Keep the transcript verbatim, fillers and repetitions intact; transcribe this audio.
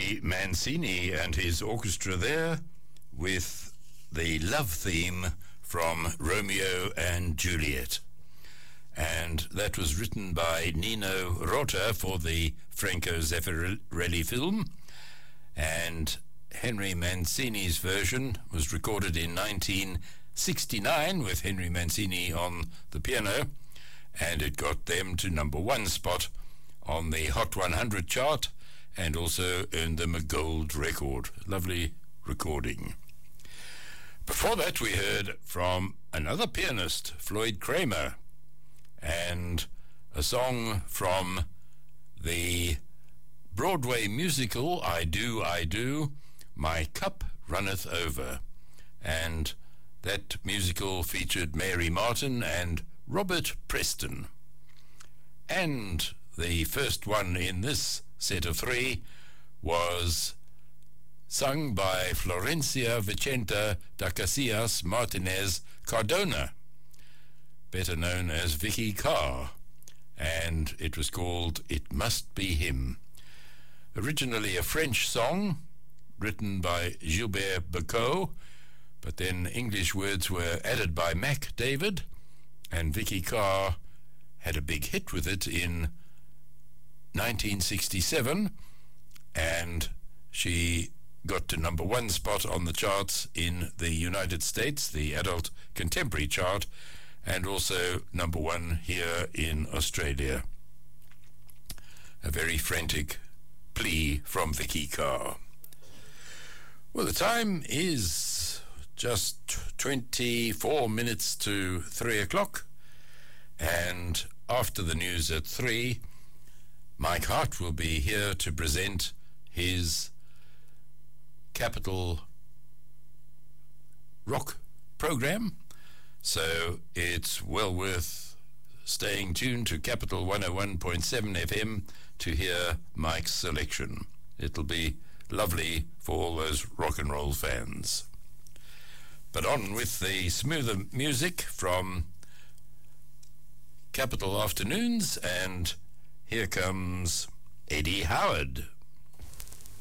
Henry Mancini and his orchestra there with the love theme from Romeo and Juliet. And that was written by Nino Rota for the Franco Zeffirelli film, and Henry Mancini's version was recorded in nineteen sixty-nine with Henry Mancini on the piano, and it got them to number one spot on the Hot one hundred chart and also earned them a gold record. Lovely recording. Before that, we heard from another pianist, Floyd Kramer, and a song from the Broadway musical I Do, I Do, My Cup Runneth Over. And that musical featured Mary Martin and Robert Preston. And the first one in this set of three was sung by Florencia Vicenta da Casillas Martinez Cardona, better known as Vicky Carr, and it was called It Must Be Him. Originally a French song written by Gilbert Bécaud, but then English words were added by Mac David, and Vicky Carr had a big hit with it in nineteen sixty-seven, and she got to number one spot on the charts in the United States, the adult contemporary chart, and also number one here in Australia. A very frantic plea from Vicky Carr. Well, the time is just twenty-four minutes to three o'clock, and after the news at three, Mike Hart will be here to present his Capital Rock program, so it's well worth staying tuned to Capital one oh one point seven F M to hear Mike's selection. It'll be lovely for all those rock and roll fans. But on with the smoother music from Capital Afternoons, and here comes Eddie Howard.